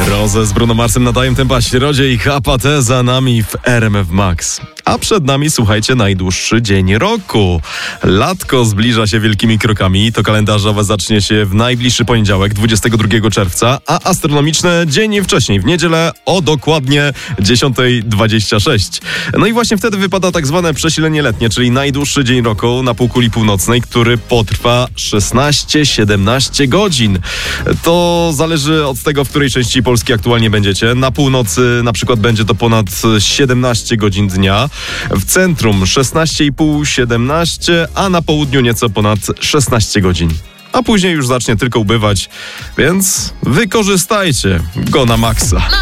Rose z Bruno Marsem nadają tempa środzie i Apathe za nami w RMF Max. A przed nami, słuchajcie, najdłuższy dzień roku. Latko zbliża się wielkimi krokami. To kalendarzowe zacznie się w najbliższy poniedziałek, 22 czerwca, a astronomiczne dzień wcześniej, w niedzielę o dokładnie 10:26. No i właśnie wtedy wypada tak zwane przesilenie letnie, czyli najdłuższy dzień roku na półkuli północnej, który potrwa 16-17 godzin. To zależy od tego, w której części Polski aktualnie będziecie. Na północy na przykład będzie to ponad 17 godzin dnia. W centrum 16,5-17, a na południu nieco ponad 16 godzin. A później już zacznie tylko ubywać, więc wykorzystajcie go na maksa.